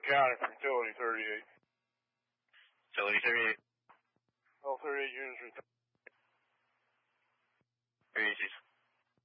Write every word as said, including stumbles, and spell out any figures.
County for utility thirty-eight. Utility thirty-eight. All thirty-eight units returned. Very easy.